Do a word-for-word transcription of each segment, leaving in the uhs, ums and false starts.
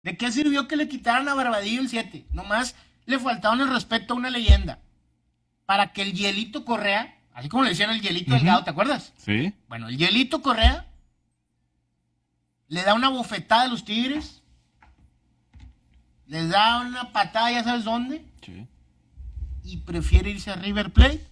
¿De qué sirvió que le quitaran a Barbadillo el siete? Nomás le faltaban el respeto a una leyenda. Para que el Hielito Correa, así como le decían el Hielito Ujú. Delgado, ¿te acuerdas? Sí. Bueno, el Hielito Correa le da una bofetada a los Tigres, les da una patada, ya sabes dónde, Sí. y prefiere irse a River Plate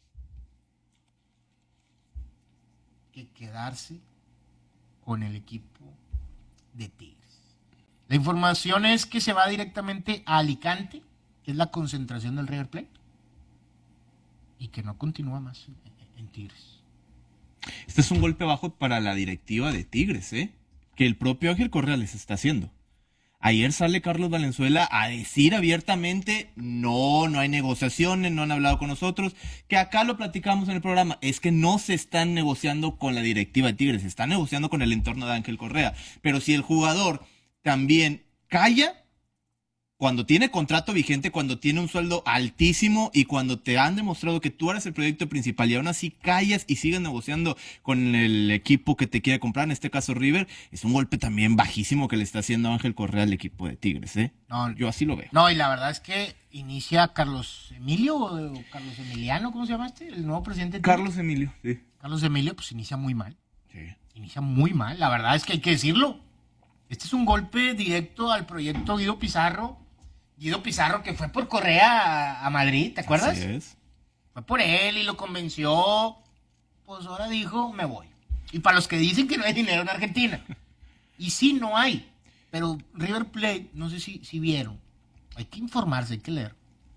que quedarse con el equipo de Tigres. La información es que se va directamente a Alicante, que es la concentración del River Plate, y que no continúa más en, en Tigres. Este es un golpe bajo para la directiva de Tigres, ¿eh? Que el propio Ángel Correa les está haciendo. Ayer sale Carlos Valenzuela a decir abiertamente, no, no hay negociaciones, no han hablado con nosotros, que acá lo platicamos en el programa, es que no se están negociando con la directiva de Tigres, se están negociando con el entorno de Ángel Correa. Pero si el jugador también calla, cuando tiene contrato vigente, cuando tiene un sueldo altísimo y cuando te han demostrado que tú eres el proyecto principal y aún así callas y sigues negociando con el equipo que te quiere comprar, en este caso River, es un golpe también bajísimo que le está haciendo Ángel Correa al equipo de Tigres, ¿eh? No, Yo así lo veo. no, y la verdad es que inicia Carlos Emilio, o Carlos Emiliano, ¿cómo se llama este? El nuevo presidente de Tigres. Carlos Emilio, sí. Carlos Emilio, pues inicia muy mal. Sí. Inicia muy mal, la verdad es que hay que decirlo. Este es un golpe directo al proyecto Guido Pizarro. Guido Pizarro que fue por Correa a, a Madrid, ¿te acuerdas? Así es. Fue por él y lo convenció. Pues ahora dijo, me voy. Y para los que dicen que no hay dinero en Argentina. Y sí, no hay. Pero River Plate, no sé si, si vieron. Hay que informarse, hay que leer.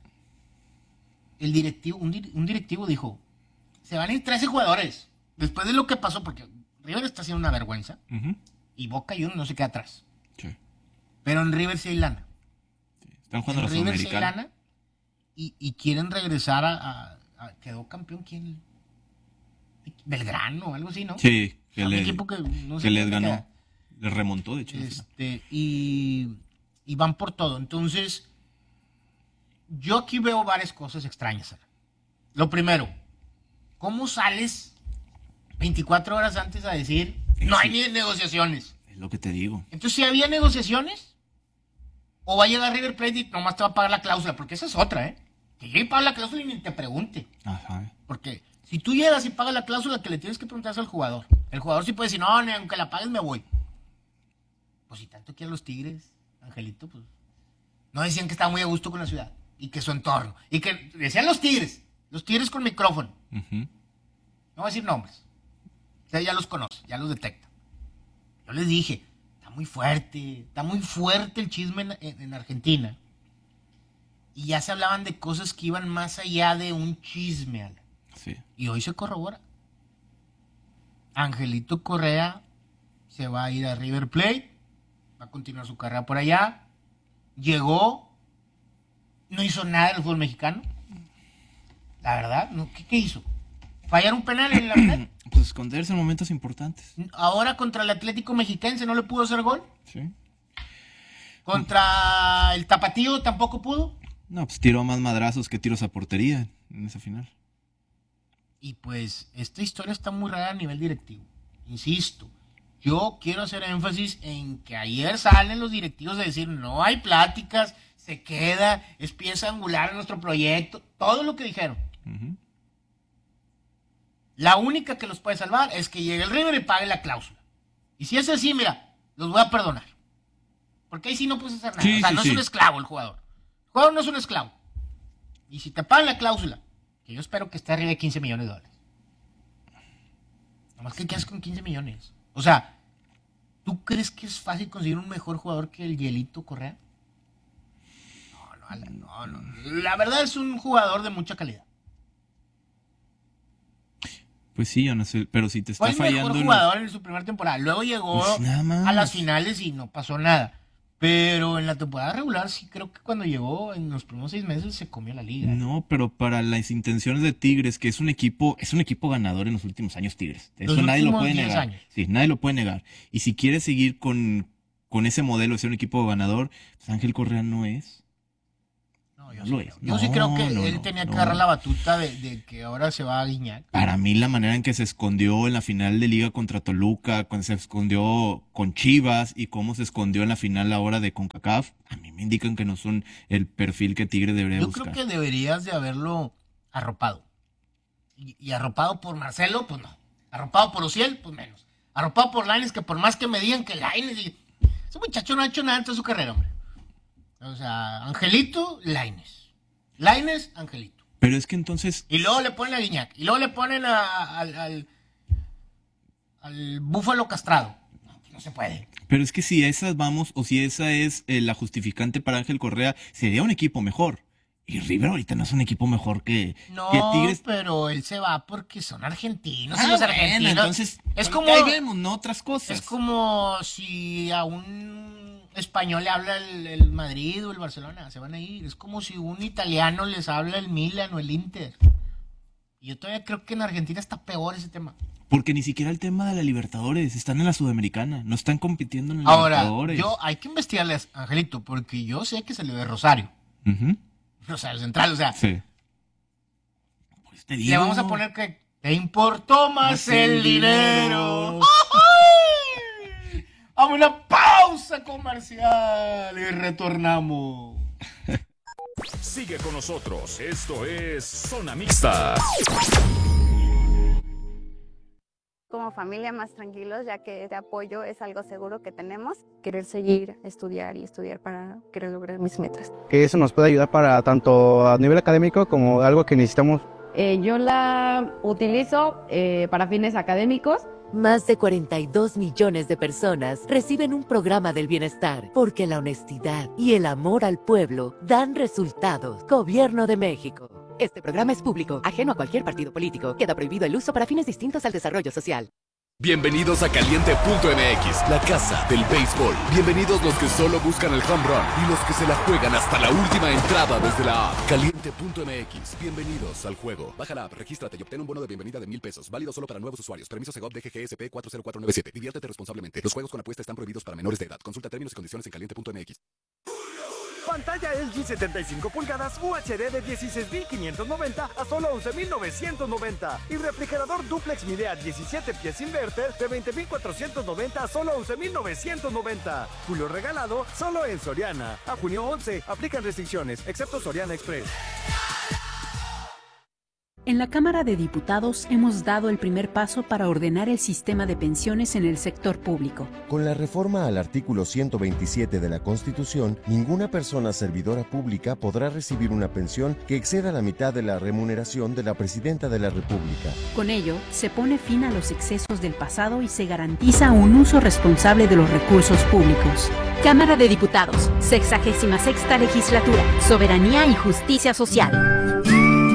El directivo, un, dir, un directivo dijo, se van a ir trece jugadores. Después de lo que pasó, porque River está haciendo una vergüenza. Uh-huh. Y Boca y uno no se queda atrás. Sí. Pero en River sí hay lana. Están jugando En la River sí hay Sudamericana. lana. Y, y quieren regresar a, a, a- Quedó campeón, ¿quién? Belgrano, algo así, ¿no? Sí, O que, sea, un le, equipo que no sé que les dónde ganó. queda. Les remontó, de hecho. Este, y, y van por todo. Entonces, yo aquí veo varias cosas extrañas, Sara. Lo primero, ¿cómo sales veinticuatro horas antes a decir no hay ni negociaciones? Es lo que te digo. Entonces, si había negociaciones, o va a llegar River Plate y nomás te va a pagar la cláusula, porque esa es otra, ¿eh? Que llegue y pague la cláusula y ni te pregunte. Ajá. Porque si tú llegas y pagas la cláusula, que le tienes que preguntar al jugador. El jugador sí puede decir, no, ni aunque la pagues me voy. Pues si tanto quieren los Tigres, Angelito, pues no decían que estaba muy a gusto con la ciudad y que su entorno. Y que decían los Tigres, los Tigres con micrófono. Uh-huh. No voy a decir nombres. Usted ya los conoce, ya los detecta. Yo les dije, está muy fuerte, está muy fuerte el chisme en, en, en Argentina. Y ya se hablaban de cosas que iban más allá de un chisme, Alan. Sí. Y hoy se corrobora. Angelito Correa se va a ir a River Plate, va a continuar su carrera por allá. Llegó, no hizo nada en el fútbol mexicano. La verdad, no, ¿qué, qué hizo? ¿Fallar un penal en la final? Pues esconderse en momentos importantes. Ahora contra el Atlético Mexiquense no le pudo hacer gol. Sí. Contra el Tapatío tampoco pudo. No, pues tiró más madrazos que tiros a portería en esa final. Y pues esta historia está muy rara a nivel directivo. Insisto, yo quiero hacer énfasis en que ayer salen los directivos a decir no hay pláticas, se queda, es pieza angular en nuestro proyecto, todo lo que dijeron. Uh-huh. La única que los puede salvar es que llegue el River y pague la cláusula. Y si es así, mira, los voy a perdonar. Porque ahí sí no puedes hacer nada. Sí, o sea, sí, no sí. es un esclavo el jugador. El jugador no es un esclavo. Y si te pagan la cláusula, que yo espero que esté arriba de quince millones de dólares. Nomás que ¿qué haces con quince millones? O sea, ¿tú crees que es fácil conseguir un mejor jugador que el Hielito Correa? No, no, Alan, no, no. La verdad es un jugador de mucha calidad. Pues sí, yo no sé, pero si te está Fue el fallando. mejor en jugador en su primera temporada. Luego llegó Pues nada más. a las finales y no pasó nada. Pero en la temporada regular sí creo que cuando llegó en los primeros seis meses se comió la liga. No, pero para las intenciones de Tigres, que es un equipo, es un equipo ganador en los últimos años, Tigres. Eso Los nadie lo últimos puede diez negar. años. Sí, nadie lo puede negar. Y si quieres seguir con, con ese modelo de ser un equipo ganador, pues Ángel Correa no es. No, No, yo No sí, lo creo. es. Yo sí No, creo que no, él no, tenía que no. agarrar la batuta de, de que ahora se va a Guiñac. Para mí la manera en que se escondió en la final de Liga contra Toluca, cuando se escondió con Chivas y cómo se escondió en la final ahora de CONCACAF, a mí me indican que no son el perfil que Tigre debería Yo buscar. creo que deberías de haberlo arropado. Y, y arropado por Marcelo, pues no. Arropado por Ociel, pues menos. Arropado por Lainez, que por más que me digan que Lainez... Y... Ese muchacho no ha hecho nada en toda su carrera, hombre. O sea, Angelito, Lainez. Lainez, Angelito. Pero es que entonces, Y luego le ponen a Guiñac. Y luego le ponen a- a- al, al, al Búfalo Castrado. No, pues no se puede. pero es que si esas vamos, o si esa es eh, la justificante para Ángel Correa, sería un equipo mejor. Y River ahorita no es un equipo mejor que, No, que Tigres. pero él se va porque son argentinos. y Ah, los bueno, argentinos. entonces, es bueno, como, ahí vemos, ¿no? Otras cosas. es como si a un español le habla el, el Madrid o el Barcelona. Se van a ir. Es como si un italiano les habla el Milan o el Inter. Y yo todavía creo que en Argentina está peor ese tema. Porque ni siquiera el tema de la Libertadores, están en la Sudamericana, no están compitiendo en la Ahora, Libertadores. yo hay que investigarles, Angelito, porque yo sé que se le de Rosario. Ujú. Rosario Central, o sea, Sí. Pues te le digo. vamos a poner que te importó más Más el el dinero. dinero. ¡Ay! Vamos a una pausa comercial y retornamos. Sigue con nosotros, esto es Zona Mixta. Como familia más tranquilos, ya que este apoyo es algo seguro que tenemos. Querer seguir, estudiar y estudiar para querer lograr mis metas. Que eso nos puede ayudar para tanto a nivel académico como algo que necesitamos. Eh, yo la utilizo eh, para fines académicos. Más de cuarenta y dos millones de personas reciben un programa del bienestar porque la honestidad y el amor al pueblo dan resultados. Gobierno de México. Este programa es público, ajeno a cualquier partido político. Queda prohibido el uso para fines distintos al desarrollo social. Bienvenidos a Caliente punto M X, la casa del béisbol. Bienvenidos los que solo buscan el home run y los que se la juegan hasta la última entrada desde la app. Caliente punto M X, bienvenidos al juego. Baja la app, regístrate y obtén un bono de bienvenida de mil pesos, válido solo para nuevos usuarios. Permiso Segov D G G S P cuatro cero cuatro nueve siete. Diviértete responsablemente. Los juegos con apuesta están prohibidos para menores de edad. Consulta términos y condiciones en caliente punto M X. Pantalla L G setenta y cinco pulgadas U H D de dieciséis mil quinientos noventa a solo once mil novecientos noventa. Y refrigerador duplex Midea diecisiete pies inverter de veinte mil cuatrocientos noventa a solo once mil novecientos noventa. Julio regalado solo en Soriana. A junio once, aplican restricciones, excepto Soriana Express. En la Cámara de Diputados hemos dado el primer paso para ordenar el sistema de pensiones en el sector público. Con la reforma al artículo ciento veintisiete de la Constitución, ninguna persona servidora pública podrá recibir una pensión que exceda la mitad de la remuneración de la Presidenta de la República. Con ello, se pone fin a los excesos del pasado y se garantiza un uso responsable de los recursos públicos. Cámara de Diputados, sexagésima sexta legislatura, soberanía y justicia social.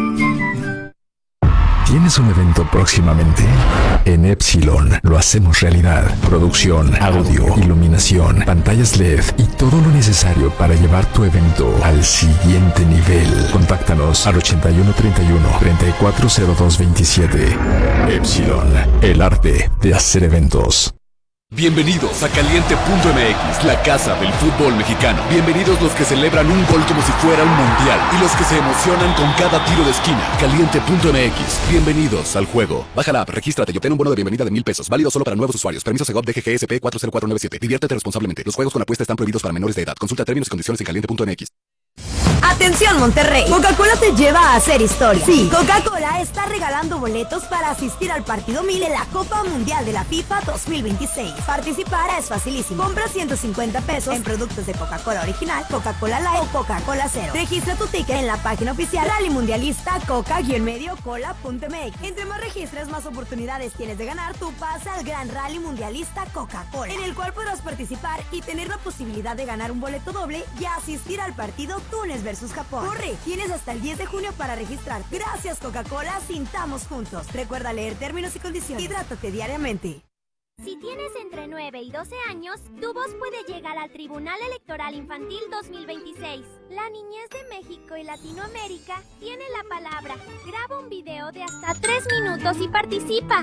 ¿Tienes un evento próximamente? En Epsilon lo hacemos realidad. Producción, audio, iluminación, pantallas L E D y todo lo necesario para llevar tu evento al siguiente nivel. Contáctanos al ochenta y uno treinta y uno treinta y cuatro cero dos veintisiete. Epsilon, el arte de hacer eventos. Bienvenidos a Caliente punto M X, la casa del fútbol mexicano. Bienvenidos los que celebran un gol como si fuera un mundial y los que se emocionan con cada tiro de esquina. Caliente punto M X, bienvenidos al juego. Baja la app, regístrate y obtén un bono de bienvenida de mil pesos, válido solo para nuevos usuarios. Permiso Segov D G G S P cuatro cero cuatro nueve siete. Diviértete responsablemente. Los juegos con apuesta están prohibidos para menores de edad. Consulta términos y condiciones en caliente punto M X. Atención Monterrey, Coca-Cola te lleva a hacer historia. Sí, Coca-Cola está regalando boletos para asistir al partido mil en la Copa Mundial de la FIFA dos mil veintiséis. Participar es facilísimo. Compra ciento cincuenta pesos en productos de Coca-Cola original, Coca-Cola Light o Coca-Cola Cero. Registra tu ticket en la página oficial Rally Mundialista Coca-Medio Cola punto M X. Entre más registres, más oportunidades tienes de ganar tu pase al Gran Rally Mundialista Coca-Cola, en el cual podrás participar y tener la posibilidad de ganar un boleto doble y asistir al partido Túnez versus Japón. Corre, tienes hasta el diez de junio para registrar. Gracias Coca-Cola, sintamos juntos. Recuerda leer términos y condiciones. Hidrátate diariamente. Si tienes entre nueve y doce años, tu voz puede llegar al Tribunal Electoral Infantil dos mil veintiséis. La niñez de México y Latinoamérica tiene la palabra. Graba un video de hasta tres minutos y participa.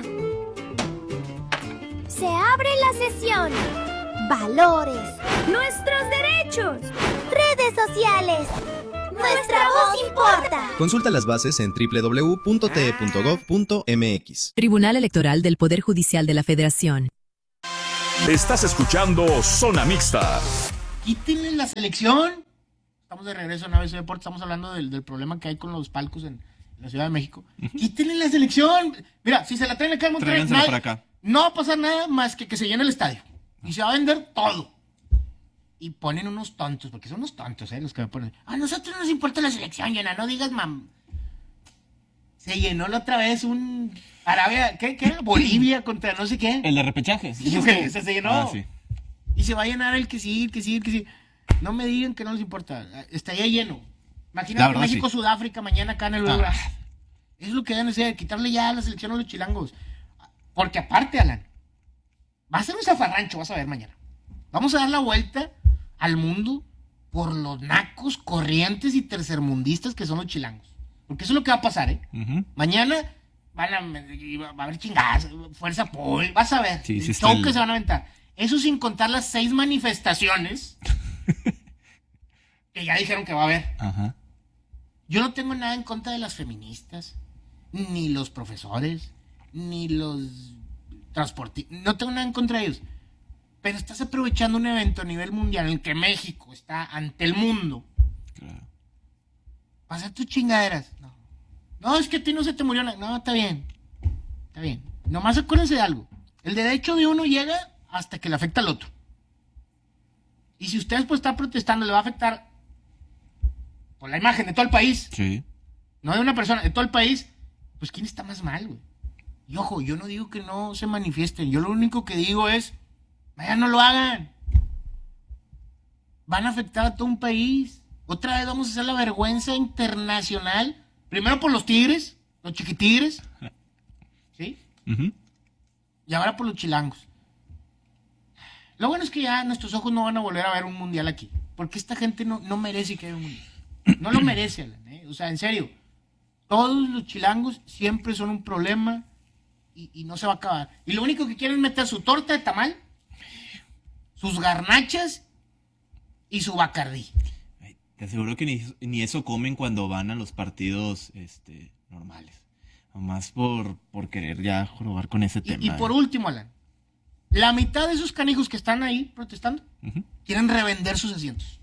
Se abre la sesión. Valores. Nuestros derechos. Redes sociales. Nuestra voz importa. Consulta las bases en doble u doble u doble u punto t e punto gov punto m x. Tribunal Electoral del Poder Judicial de la Federación. Estás escuchando Zona Mixta. Quítenle la selección. Estamos de regreso en A B C Deportes. Estamos hablando del, del problema que hay con los palcos en, en la Ciudad de México. Uh-huh. Quítenle la selección. Mira, si se la traen acá en Monterrey, nadie, para acá. No va a pasar nada más que que se llene el estadio. Y se va a vender todo. Y ponen unos tontos, porque son unos tontos, ¿eh? Los que me ponen. A nosotros nos importa la selección, llena, no digas mam. Se llenó la otra vez un Arabia, ¿qué? ¿Qué? Bolivia contra no sé qué. El de repechaje. Sí, güey, se, se llenó. Ah, sí. Y se va a llenar el que sí, el que sí, el que sí. No me digan que no les importa. Está ya lleno. Imagínate México, sí. Sudáfrica, mañana acá en el Uruguay. Ah. Eso es lo que deben hacer, quitarle ya la selección a los chilangos. Porque aparte, Alan, va a ser un zafarrancho, vas a ver mañana. Vamos a dar la vuelta al mundo por los nacos, corrientes y tercermundistas que son los chilangos. Porque eso es lo que va a pasar, ¿eh? Uh-huh. Mañana van a, va a haber chingadas, fuerza Paul, vas a ver. Sí, el sí show el... que se van a aventar. Eso sin contar las seis manifestaciones que ya dijeron que va a haber. Uh-huh. Yo no tengo nada en contra de las feministas, ni los profesores, ni los transportistas. No tengo nada en contra de ellos. Pero estás aprovechando un evento a nivel mundial en el que México está ante el mundo. Claro. Pasa tus chingaderas. No. no, es que a ti no se te murió nada. No, está bien. Está bien. Nomás acuérdense de algo. El derecho de uno llega hasta que le afecta al otro. Y si ustedes pues están protestando, le va a afectar por la imagen de todo el país. Sí. No de una persona, de todo el país. Pues ¿quién está más mal, güey? Y ojo, yo no digo que no se manifiesten. Yo lo único que digo es... Vaya, no lo hagan. Van a afectar a todo un país. Otra vez vamos a hacer la vergüenza internacional. Primero por los tigres, los chiquitigres. ¿Sí? Uh-huh. Y ahora por los chilangos. Lo bueno es que ya nuestros ojos no van a volver a ver un mundial aquí. Porque esta gente no, no merece que haya un mundial. No lo merece, Alan, ¿eh? O sea, en serio. Todos los chilangos siempre son un problema y, y no se va a acabar. Y lo único que quieren es meter su torta de tamal, sus garnachas y su bacardí. Te aseguro que ni, ni eso comen cuando van a los partidos este, normales. Nomás por, por querer ya jugar con ese tema. Y, y por eh. último, Alan, la mitad de esos canijos que están ahí protestando uh-huh. quieren revender sus asientos.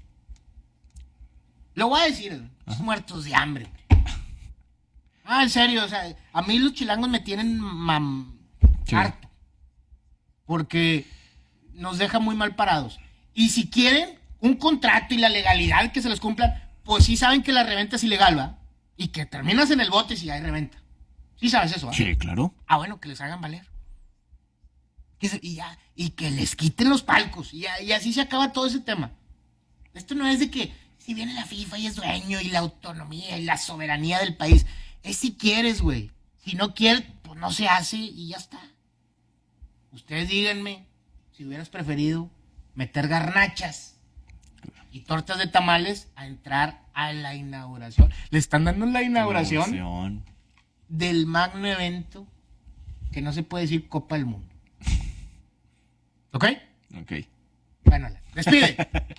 Lo voy a decir, uh-huh. muertos de hambre. Ah, en serio, o sea, a mí los chilangos me tienen mam... sí. harto. Porque... nos deja muy mal parados. Y si quieren un contrato y la legalidad que se les cumpla, pues sí saben que la reventa es ilegal, ¿va? Y que terminas en el bote si hay reventa. Sí sabes eso, ¿va? Sí, claro. Ah, bueno, que les hagan valer. Que se, y, ya, y que les quiten los palcos. Y, y así se acaba todo ese tema. Esto no es de que si viene la FIFA y es dueño y la autonomía y la soberanía del país. Es si quieres, güey. Si no quieres, pues no se hace y ya está. Ustedes díganme si hubieras preferido meter garnachas y tortas de tamales a entrar a la inauguración. Le están dando la inauguración, inauguración. del magno evento que no se puede decir Copa del Mundo. ¿Ok? Ok. Bueno, despide.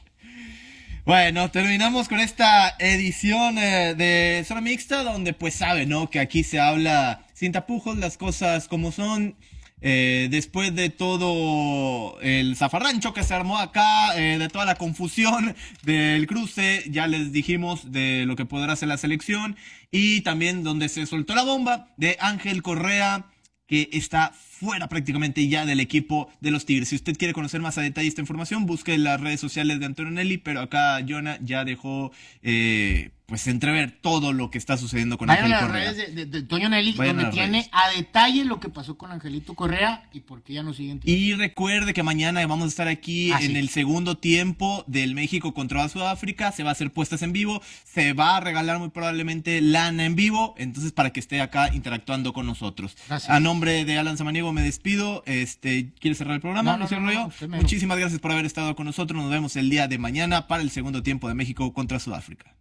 Bueno, terminamos con esta edición eh, de Zona Mixta, donde pues sabe, ¿no? Que aquí se habla sin tapujos, las cosas como son. Eh, después de todo el zafarrancho que se armó acá, eh, de toda la confusión del cruce, ya les dijimos de lo que podrá hacer la selección, y también donde se soltó la bomba de Ángel Correa, que está fuera prácticamente ya del equipo de los Tigres. Si usted quiere conocer más a detalle esta información, busque en las redes sociales de Antonio Nelly, pero acá Jonah ya dejó eh, pues entrever todo lo que está sucediendo con Vayan Ángel Correa. Correa. Vayan a las redes de, de Antonio Nelly, Vayan donde a tiene redes. a detalle lo que pasó con Angelito Correa y por qué ya no siguen. Y recuerde que mañana vamos a estar aquí ah, en sí. el segundo tiempo del México contra Sudáfrica. Se va a hacer puestas en vivo, se va a regalar muy probablemente lana en vivo, entonces para que esté acá interactuando con nosotros. Gracias. A nombre de Alan Samaniego me despido. Este, ¿Quieres cerrar el programa? No, no, no, no, no, Muchísimas gracias por haber estado con nosotros. Nos vemos el día de mañana para el segundo tiempo de México contra Sudáfrica.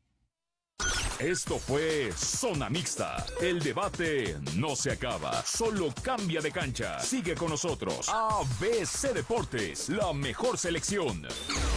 Esto fue Zona Mixta. El debate no se acaba, solo cambia de cancha. Sigue con nosotros. A B C Deportes, la mejor selección.